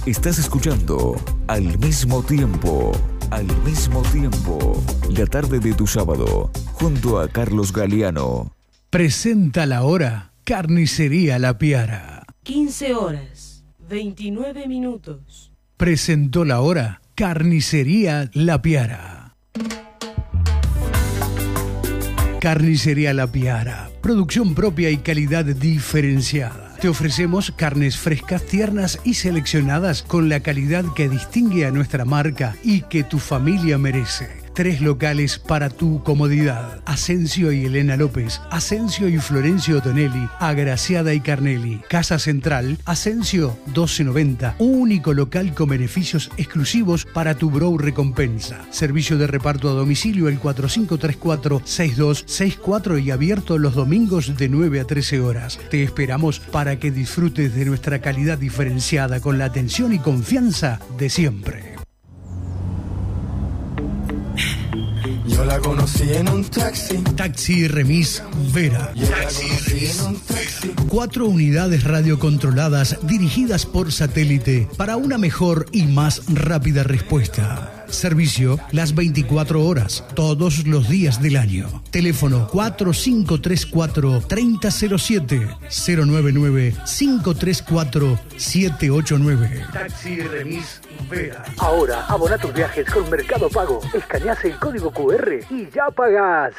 Estás escuchando Al Mismo Tiempo. Al Mismo Tiempo. La tarde de tu sábado, junto a Carlos Galeano. Presenta la hora Carnicería La Piara. 15 horas, 29 minutos. Presentó la hora Carnicería La Piara. Carnicería La Piara. Producción propia y calidad diferenciada. Te ofrecemos carnes frescas, tiernas y seleccionadas con la calidad que distingue a nuestra marca y que tu familia merece. 3 locales para tu comodidad. Asensio y Elena López, Asensio y Florencio Tonelli, Agraciada y Carnelli. Casa Central, Asensio 1290. Único local con beneficios exclusivos para tu Brow Recompensa. Servicio de reparto a domicilio el 4534-6264 y abierto los domingos de 9 a 13 horas. Te esperamos para que disfrutes de nuestra calidad diferenciada con la atención y confianza de siempre. Yo la conocí en un taxi. Taxi Remis Vera. Taxi Remis Vera. 4 unidades radiocontroladas dirigidas por satélite para una mejor y más rápida respuesta. Servicio las 24 horas, todos los días del año. Teléfono 4534-3007 099-534-789. Taxi Remis Vera. Ahora, abona tus viajes con Mercado Pago. Escaneás el código QR y ya pagás.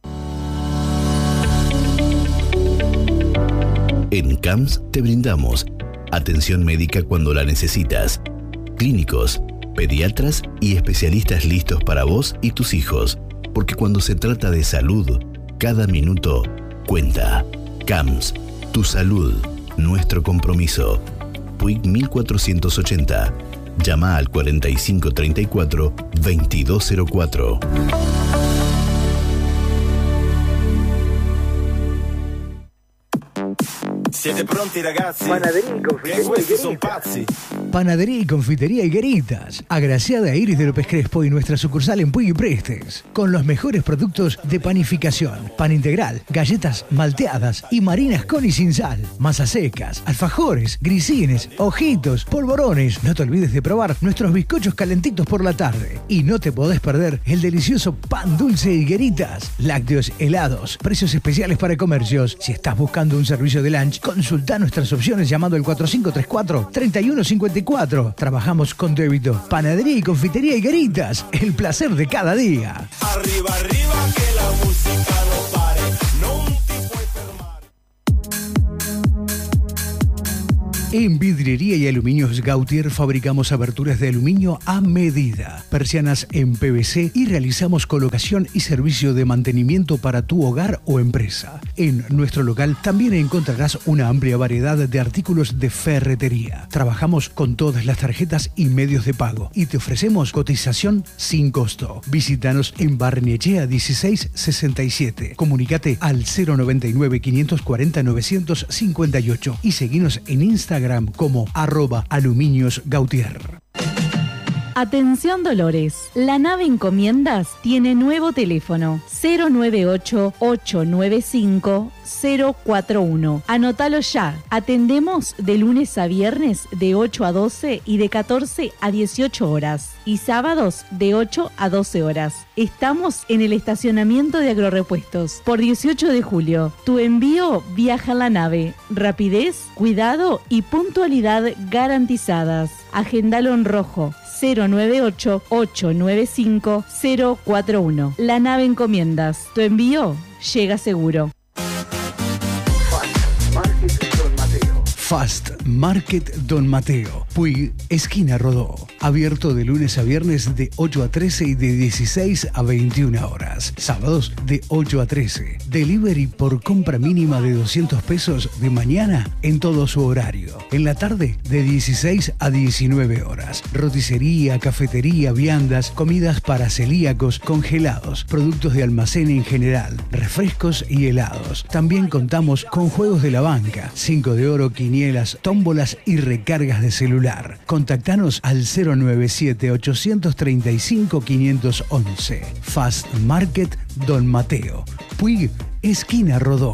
En CAMS te brindamos atención médica cuando la necesitas. Clínicos, pediatras y especialistas listos para vos y tus hijos. Porque cuando se trata de salud, cada minuto cuenta. CAMS, tu salud, nuestro compromiso. Puig 1480. Llama al 4534-2204. Siete pronti ragazzi. Panadería y confitería questi sono Higueritas. pazzi. Panadería y confitería Higueritas. Agraciada Iris de López Crespo y nuestra sucursal en Puig y Prestes. Con los mejores productos de panificación. Pan integral, galletas malteadas y marinas con y sin sal. Masas secas, alfajores, grisines, ojitos, polvorones. No te olvides de probar nuestros bizcochos calentitos por la tarde. Y no te podés perder el delicioso pan dulce Higueritas. Lácteos, helados, precios especiales para comercios. Si estás buscando un servicio de lunch, consulta nuestras opciones llamando al 4534-3154. Trabajamos con débito. Panadería y confitería Higueritas. El placer de cada día. Arriba, arriba, que la música no pare. Non ti puoi fermare. En Vidriería y Aluminios Gautier fabricamos aberturas de aluminio a medida, persianas en PVC y realizamos colocación y servicio de mantenimiento para tu hogar o empresa. En nuestro local también encontrarás una amplia variedad de artículos de ferretería. Trabajamos con todas las tarjetas y medios de pago y te ofrecemos cotización sin costo. Visítanos en Barnechea 1667. Comunícate al 099-540-958 y seguinos en Instagram como @aluminiosgautier. Atención Dolores, la nave Encomiendas tiene nuevo teléfono 098-895-041. Anótalo ya. Atendemos de lunes a viernes de 8 a 12 y de 14 a 18 horas y sábados de 8 a 12 horas. Estamos en el estacionamiento de Agrorepuestos por 18 de julio. Tu envío viaja en la nave. Rapidez, cuidado y puntualidad garantizadas. Agendalo en rojo 098-895-041. La nave Encomiendas. Tu envío llega seguro. Fast Market Don Mateo, Puig, esquina Rodó. Abierto de lunes a viernes de 8 a 13 y de 16 a 21 horas. Sábados de 8 a 13. Delivery por compra mínima de 200 pesos de mañana en todo su horario. En la tarde de 16 a 19 horas. Roticería, cafetería, viandas, comidas para celíacos, congelados, productos de almacén en general, refrescos y helados. También contamos con juegos de la banca, 5 de oro, quinielas, tómbolas y recargas de celular. Contactanos al 097-835-511. Fast Market Don Mateo, Puig, esquina Rodó.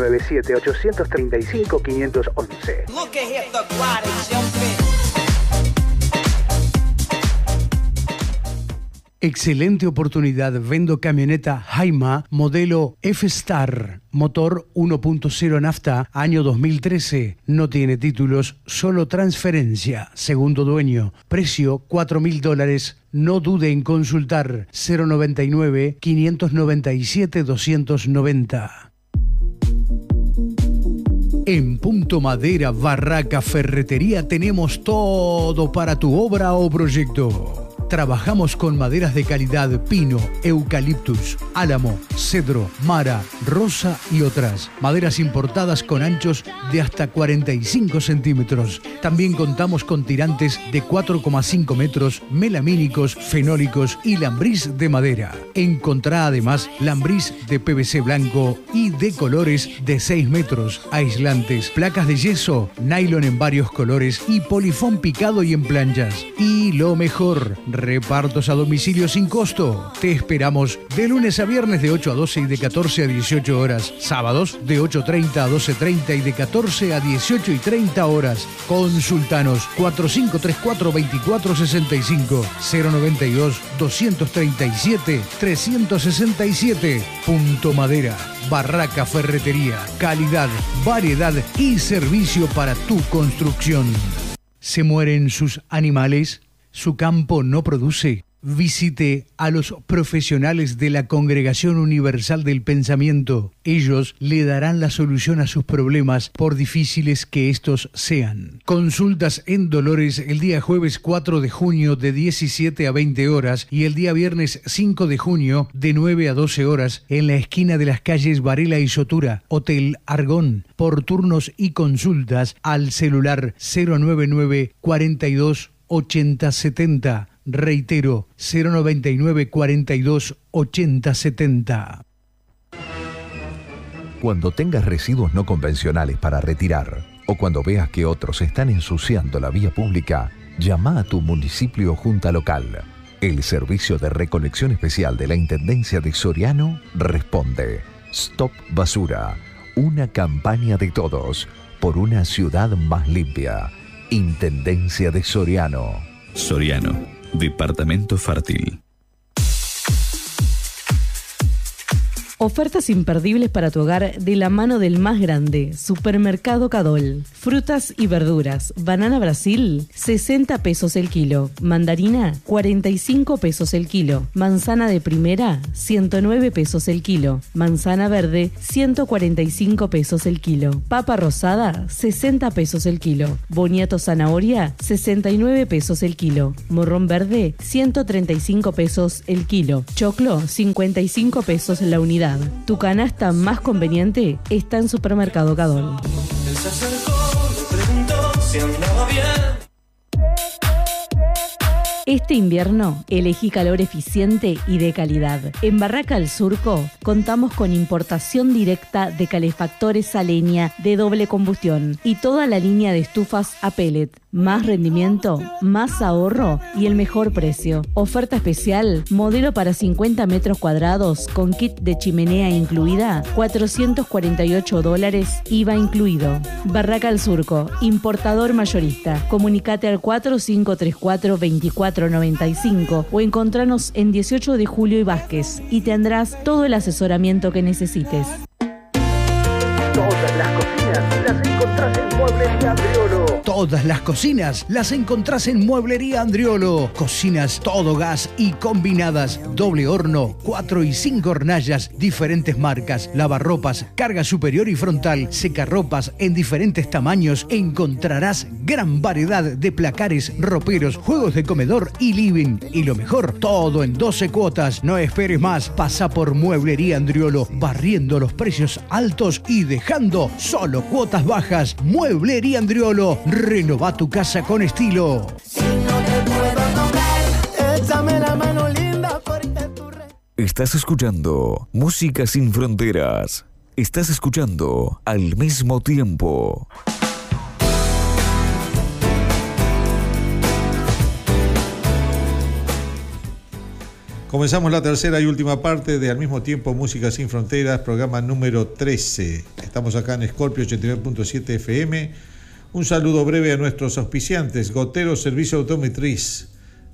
097-835-511. Excelente oportunidad. Vendo camioneta Jaima, modelo F-Star, motor 1.0 nafta, año 2013. No tiene títulos, solo transferencia. Segundo dueño. Precio $4.000. No dude en consultar. 099-597-290. En Punto Madera, Barraca Ferretería tenemos todo para tu obra o proyecto. Trabajamos con maderas de calidad, pino, eucaliptus, álamo, cedro, mara, rosa y otras. Maderas importadas con anchos de hasta 45 centímetros. También contamos con tirantes de 4,5 metros, melamínicos, fenólicos y lambriz de madera. Encontrá además lambriz de PVC blanco y de colores de 6 metros, aislantes, placas de yeso, nylon en varios colores y polifón picado y en planchas. Y lo mejor, repartos a domicilio sin costo. Te esperamos de lunes a viernes de 8 a 12 y de 14 a 18 horas. Sábados de 8:30 a 12:30 y de 14 a 18:30 horas. Consultanos 4534-2465 092-237-367. Punto Madera. Barraca Ferretería. Calidad, variedad y servicio para tu construcción. ¿Se mueren sus animales? ¿Su campo no produce? Visite a los profesionales de la Congregación Universal del Pensamiento. Ellos le darán la solución a sus problemas, por difíciles que estos sean. Consultas en Dolores el día jueves 4 de junio de 17 a 20 horas y el día viernes 5 de junio de 9 a 12 horas en la esquina de las calles Varela y Sotura, Hotel Argón. Por turnos y consultas al celular 099 42 8070. Reitero, 099 42 8070. Cuando tengas residuos no convencionales para retirar o cuando veas que otros están ensuciando la vía pública, llama a tu municipio o junta local. El Servicio de Recolección Especial de la Intendencia de Soriano responde. Stop Basura, una campaña de todos por una ciudad más limpia. Intendencia de Soriano. Soriano, Departamento Fértil. Ofertas imperdibles para tu hogar de la mano del más grande, Supermercado Cadol. Frutas y verduras. Banana Brasil, 60 pesos el kilo. Mandarina, 45 pesos el kilo. Manzana de primera, 109 pesos el kilo. Manzana verde, 145 pesos el kilo. Papa rosada, 60 pesos el kilo. Boniato zanahoria, 69 pesos el kilo. Morrón verde, 135 pesos el kilo. Choclo, 55 pesos la unidad. Tu canasta más conveniente está en Supermercado Cadol. Él se acercó, me preguntó si andaba bien. Este invierno, elegí calor eficiente y de calidad. En Barraca al Surco, contamos con importación directa de calefactores a leña de doble combustión y toda la línea de estufas a pellet. Más rendimiento, más ahorro y el mejor precio. Oferta especial, modelo para 50 metros cuadrados con kit de chimenea incluida, $448, IVA incluido. Barraca al Surco, importador mayorista. Comunicate al 4534-2495 o encontranos en 18 de Julio y Vázquez y tendrás todo el asesoramiento que necesites. Todas las cocinas las encontrás en Mueblería Andriolo. Todas las cocinas las encontrás en Mueblería Andriolo. Cocinas todo gas y combinadas. Doble horno, 4 y 5 hornallas, diferentes marcas, lavarropas, carga superior y frontal, secarropas en diferentes tamaños. Encontrarás gran variedad de placares, roperos, juegos de comedor y living. Y lo mejor, todo en 12 cuotas. No esperes más. Pasa por Mueblería Andriolo, barriendo los precios altos y dejando solo cuotas bajas. Mueblería Andriolo. Renova tu casa con estilo. Si no te puedo nombrar, échame la mano linda porque tú... Estás escuchando Música Sin Fronteras. Estás escuchando Al Mismo Tiempo. Comenzamos la tercera y última parte de Al Mismo Tiempo Música Sin Fronteras, programa número 13. Estamos acá en Scorpio 89.7 FM. Un saludo breve a nuestros auspiciantes: Gotero Servicio Automotriz,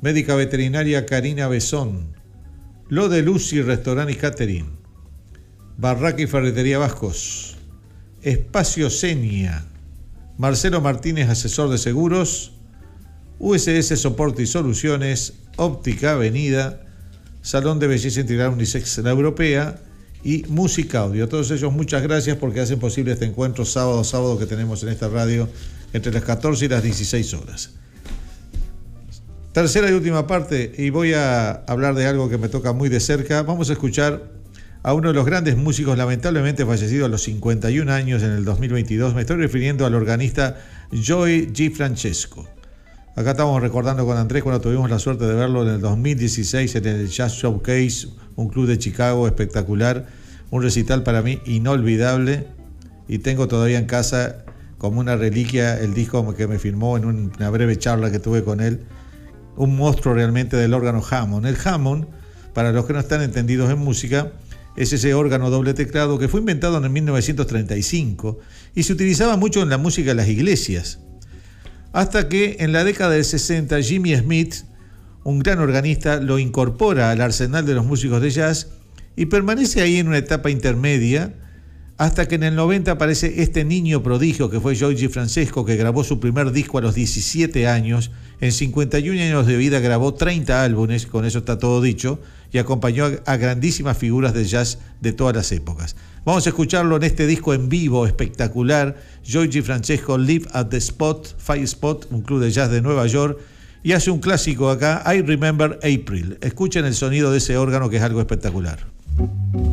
Médica Veterinaria Karina Besón, Lo de Lucy Restaurant y Catering, Barraca y Ferretería Vascos, Espacio Senia, Marcelo Martínez, asesor de seguros, USS Soporte y Soluciones, Óptica Avenida, Salón de Belleza Integral Unisex La Europea y Música Audio. A todos ellos muchas gracias porque hacen posible este encuentro sábado a sábado que tenemos en esta radio entre las 14 y las 16 horas. Tercera y última parte, y voy a hablar de algo que me toca muy de cerca. Vamos a escuchar a uno de los grandes músicos, lamentablemente fallecido a los 51 años en el 2022. Me estoy refiriendo al organista Joey Francesco. Acá estamos recordando con Andrés cuando tuvimos la suerte de verlo en el 2016 en el Jazz Showcase, un club de Chicago espectacular, un recital para mí inolvidable, y tengo todavía en casa como una reliquia el disco que me firmó en una breve charla que tuve con él. Un monstruo realmente del órgano Hammond. El Hammond, para los que no están entendidos en música, es ese órgano doble teclado que fue inventado en 1935 y se utilizaba mucho en la música de las iglesias. Hasta que en la década del 60 Jimmy Smith, un gran organista, lo incorpora al arsenal de los músicos de jazz y permanece ahí en una etapa intermedia hasta que en el 90 aparece este niño prodigio que fue Joey Francesco, que grabó su primer disco a los 17 años. En 51 años de vida grabó 30 álbumes, con eso está todo dicho, y acompañó a grandísimas figuras de jazz de todas las épocas. Vamos a escucharlo en este disco en vivo espectacular, Joey Francesco, Live at the Spot, Fire Spot, un club de jazz de Nueva York, y hace un clásico acá, I Remember April. Escuchen el sonido de ese órgano que es algo espectacular.